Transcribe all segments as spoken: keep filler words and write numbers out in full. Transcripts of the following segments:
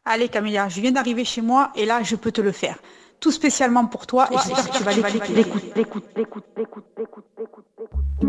Allez Camélia, je viens d'arriver chez moi et là je peux te le faire. Tout spécialement pour toi, toi et j'espère que tu vas l'écouter. L'écoute, l'écoute, l'écoute, l'écoute, l'écoute, l'écoute, l'écoute.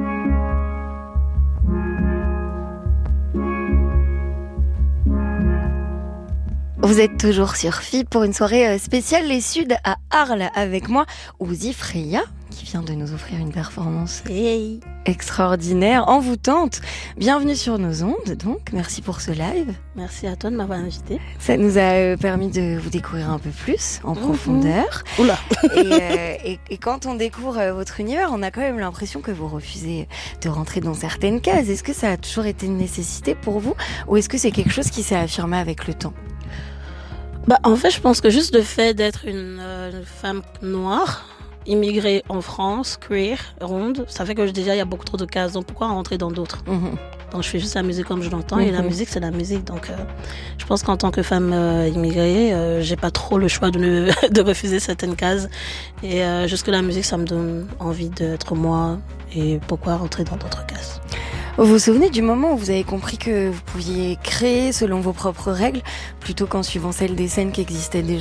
Vous êtes toujours sur F I pour une soirée spéciale Les Suds à Arles avec moi, Ouzi Freya, qui vient de nous offrir une performance hey. extraordinaire, envoûtante. Bienvenue sur nos ondes, donc merci pour ce live. Merci à toi de m'avoir invité. Ça nous a permis de vous découvrir un peu plus, en mmh. profondeur. Oula. Et, euh, et, et quand on découvre votre univers, on a quand même l'impression que vous refusez de rentrer dans certaines cases. Est-ce que ça a toujours été une nécessité pour vous, ou est-ce que c'est quelque chose qui s'est affirmé avec le temps ? Bah, en fait, je pense que juste le fait d'être une, euh, une femme noire, immigrée en France, queer, ronde, ça fait que déjà il y a beaucoup trop de cases. Donc pourquoi rentrer dans d'autres ? mm-hmm. Donc je fais juste la musique comme je l'entends mm-hmm. et la musique c'est la musique. Donc euh, je pense qu'en tant que femme euh, immigrée, euh, j'ai pas trop le choix de, ne, de refuser certaines cases. Et euh, juste que la musique, ça me donne envie d'être moi. Et pourquoi rentrer dans d'autres cases ? Vous vous souvenez du moment où vous avez compris que vous pouviez créer selon vos propres règles plutôt qu'en suivant celles des scènes qui existaient déjà ?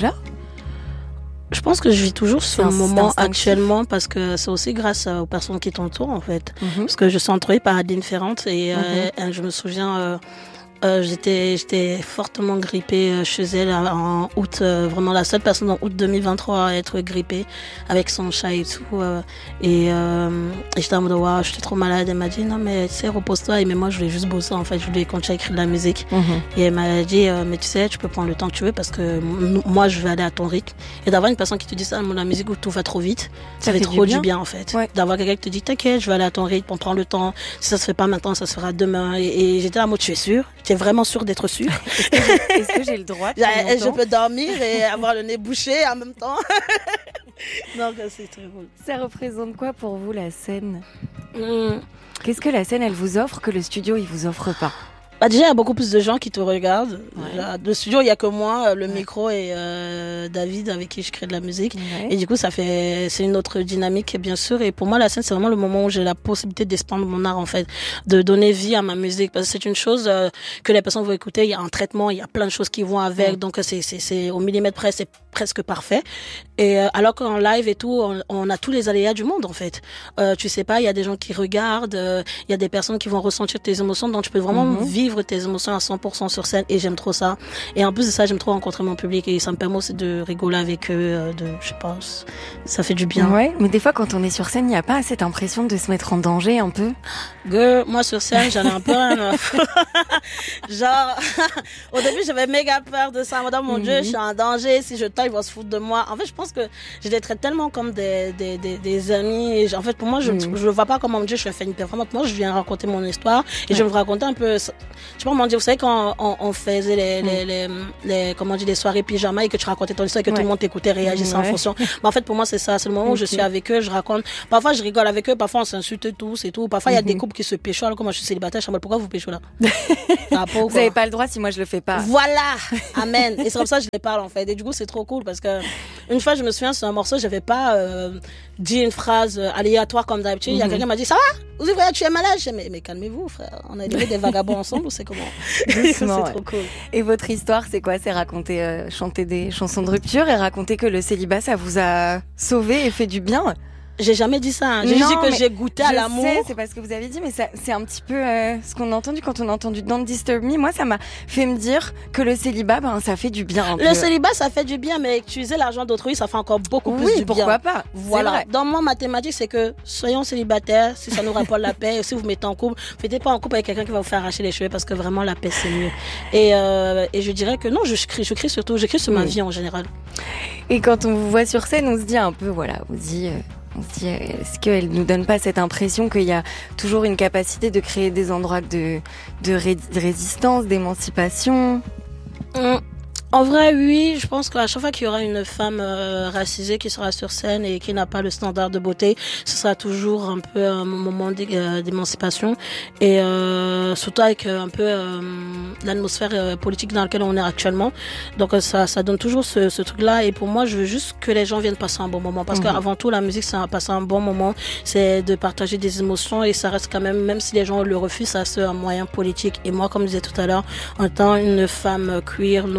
Je pense que je vis toujours ce moment actuellement parce que c'est aussi grâce aux personnes qui t'entourent en fait. Mm-hmm. Parce que je suis entourée par des différentes et mm-hmm. euh, je me souviens... Euh, Euh, j'étais, j'étais fortement grippée chez elle en août, euh, vraiment la seule personne en août deux mille vingt-trois à être grippée avec son chat et tout. Euh, et, euh, et j'étais en mode, waouh, j'étais trop malade. Elle m'a dit, non, mais tu sais, repose-toi. Et mais moi, je voulais juste bosser, en fait. Je voulais continuer à écrire de la musique. Mm-hmm. Et elle m'a dit, euh, mais tu sais, tu peux prendre le temps que tu veux parce que m- moi, je vais aller à ton rythme. Et d'avoir une personne qui te dit ça, la musique où tout va trop vite, ça, ça fait, fait trop du bien, du bien en fait. Ouais. D'avoir quelqu'un qui te dit, t'inquiète, je vais aller à ton rythme, on prend le temps. Si ça se fait pas maintenant, ça se fera demain. Et, et j'étais là, moi, tu es sûre? Tu es vraiment sûre d'être sûre? Est-ce que j'ai, est-ce que j'ai le droit de Je peux dormir et avoir le nez bouché en même temps. Donc, c'est très cool. Ça représente quoi pour vous, la scène? mm. Qu'est-ce que la scène, elle vous offre que le studio, il vous offre pas? Bah déjà, il y a beaucoup plus de gens qui te regardent. Ouais. Le studio, il n'y a que moi, le ouais. micro et euh, David avec qui je crée de la musique. Ouais. Et du coup, ça fait, c'est une autre dynamique, bien sûr. Et pour moi, la scène, c'est vraiment le moment où j'ai la possibilité d'expandre mon art, en fait, de donner vie à ma musique. Parce que c'est une chose euh, que les personnes vont écouter. Il y a un traitement, il y a plein de choses qui vont avec. Ouais. Donc, c'est, c'est, c'est au millimètre près, c'est presque parfait. Et euh, alors qu'en live et tout, on, on a tous les aléas du monde, en fait. Euh, tu sais pas, il y a des gens qui regardent, il euh, y a des personnes qui vont ressentir tes émotions. Donc, tu peux vraiment mm-hmm. vivre tes émotions à cent pour cent sur scène et j'aime trop ça. Et en plus de ça, j'aime trop rencontrer mon public et ça me permet aussi de rigoler avec eux, de, je sais pas, ça fait du bien. Ouais, mais des fois, quand on est sur scène, il n'y a pas cette impression de se mettre en danger un peu? Girl, moi sur scène, j'en ai un peu rien. Genre, au début, j'avais méga peur de ça. Madame, mon mm-hmm. Dieu, je suis en danger. Si je taille, ils vont se foutre de moi. En fait, je pense que je les traite tellement comme des, des, des, des amis. Et en fait, pour moi, je ne mm-hmm. le vois pas comme, mon Dieu, je fais une performance. Moi, je viens raconter mon histoire et ouais. je vais vous raconter un peu, je sais pas comment dire, vous savez, quand on, on faisait les, mm. les, les, les, comment dire, les soirées pyjama et que tu racontais ton histoire et que ouais. tout le monde t'écoutait, réagissait ouais. en fonction. Mais en fait, pour moi, c'est ça. C'est le moment okay. où je suis avec eux, je raconte. Parfois, je rigole avec eux, parfois, on s'insulte tous et tout. Parfois, il mm-hmm. y a des couples qui se pécho. Alors que moi, je suis célibataire, je me dis, pourquoi vous pécho là? Vous n'avez pas le droit si moi, je le fais pas. Voilà! Amen. Et c'est comme ça que je les parle, en fait. Et du coup, c'est trop cool parce que, une fois, je me souviens, sur un morceau, j'avais pas, euh, dit une phrase aléatoire comme d'habitude. Il mm-hmm. y a quelqu'un qui m'a dit, ça va? Vous frère, tu es malade? Je dis, mais, mais calmez-vous, frère. On a élevé des vagabonds ensemble ou c'est comment? Doucement, c'est trop cool. Et votre histoire, c'est quoi? C'est raconter, euh, chanter des chansons de rupture et raconter que le célibat, ça vous a sauvé et fait du bien? J'ai jamais dit ça. Hein. J'ai non, dit que j'ai goûté à l'amour. Sais, c'est pas ce que vous avez dit, mais ça, c'est un petit peu euh, ce qu'on a entendu quand on a entendu Don't Disturb Me. Moi, ça m'a fait me dire que le célibat, ben, ça fait du bien. Un le peu. Célibat, ça fait du bien, mais utiliser l'argent d'autrui, ça fait encore beaucoup oui, plus du bien. Pourquoi pas? Voilà. Dans mon mathématique, c'est que soyons célibataires, si ça nous rapporte la paix, et si vous mettez en couple, faites pas en couple avec quelqu'un qui va vous faire arracher les cheveux, parce que vraiment la paix c'est mieux. Et euh, et je dirais que non, je crie, je crie surtout, je crie sur oui. ma vie en général. Et quand on vous voit sur scène, on se dit un peu, voilà, on se dit. Euh... On se dit, est-ce qu'elle nous donne pas cette impression qu'il y a toujours une capacité de créer des endroits de, de, ré- de résistance, d'émancipation? mmh. En vrai, oui, je pense qu'à chaque fois qu'il y aura une femme euh, racisée qui sera sur scène et qui n'a pas le standard de beauté, ce sera toujours un peu un moment d'émancipation et euh, surtout avec un peu euh, l'atmosphère euh, politique dans laquelle on est actuellement. Donc ça, ça donne toujours ce, ce truc-là. Et pour moi, je veux juste que les gens viennent passer un bon moment parce mmh. qu'avant tout, la musique, c'est un, passer un bon moment, c'est de partager des émotions et ça reste quand même, même si les gens le refusent, ça reste un moyen politique. Et moi, comme je disais tout à l'heure, en tant une femme queer, noire, ronde,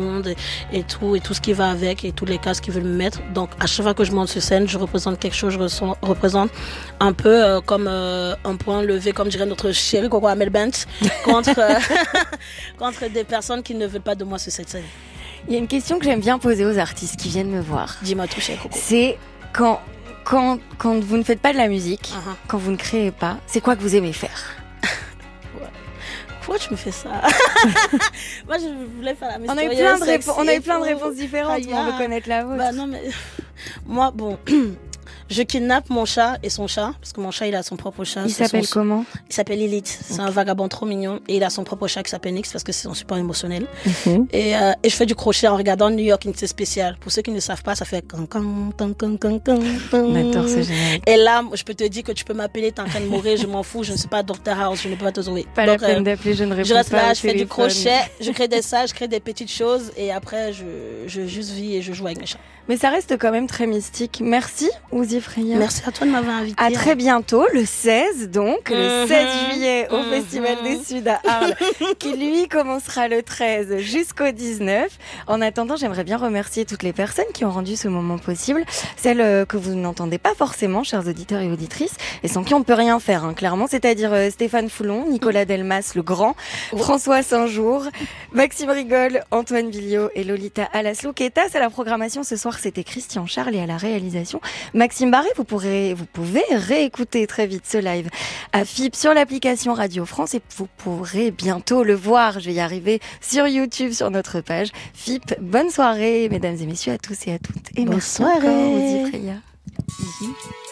monde et, et tout, et tout ce qui va avec, et tous les cases qu'ils veulent me mettre. Donc, à chaque fois que je monte sur scène, je représente quelque chose, je ressens, représente un peu euh, comme euh, un point levé, comme dirait notre chéri Coco Amel Bent, contre, euh, contre des personnes qui ne veulent pas de moi sur cette scène. Il y a une question que j'aime bien poser aux artistes qui viennent me voir. Dis-moi tout, chéri Coco. C'est quand, quand, quand vous ne faites pas de la musique, Uh-huh. quand vous ne créez pas, c'est quoi que vous aimez faire? Pourquoi tu me fais ça? Moi, je voulais faire la musique. On a eu plein de, répo- on a eu plein de réponses différentes, Ah, mais on veut connaître la vôtre. Bah non, mais moi, bon, je kidnappe mon chat et son chat, parce que mon chat, il a son propre chat. Il s'appelle son... comment? Il s'appelle Lilith. C'est okay. Un vagabond trop mignon. Et il a son propre chat qui s'appelle Nix, parce que c'est son support émotionnel. Mm-hmm. Et, euh, et je fais du crochet en regardant New York Unité Spéciale. Pour ceux qui ne savent pas, ça fait... D'accord, c'est génial. Et là, je peux te dire que tu peux m'appeler, t'es en train de mourir, je m'en fous, je ne suis pas Doctor House, je ne peux pas te trouver. Pas Donc, la peine euh, d'appeler, je ne réponds je reste pas là, au je fais téléphone. du crochet, je crée des sacs, je crée des petites choses, et après, je, je juste vis et je joue avec mes chats. Mais ça reste quand même très mystique. Merci, Ouzi Freya. Merci à toi de m'avoir invité. À très bientôt, le seize, donc, le mmh, seize juillet, au mmh, Festival des Suds à Arles, qui lui commencera le treize jusqu'au dix-neuf. En attendant, j'aimerais bien remercier toutes les personnes qui ont rendu ce moment possible, celles que vous n'entendez pas forcément, chers auditeurs et auditrices, et sans qui on ne peut rien faire, hein, clairement, c'est-à-dire euh, Stéphane Foulon, Nicolas Delmas, le grand, oh. François Saint-Jour, Maxime Rigol, Antoine Villot et Lolita Alaslo-Ketas. À la programmation ce soir, c'était Christian Charles et à la réalisation, Maxime Barré. Vous pourrez, vous pouvez réécouter très vite ce live à F I P sur l'application Radio France et vous pourrez bientôt le voir. Je vais y arriver sur YouTube, sur notre page F I P. Bonne soirée, mesdames et messieurs, à tous et à toutes. Et bonne merci soirée. Encore, Ouzi Freya.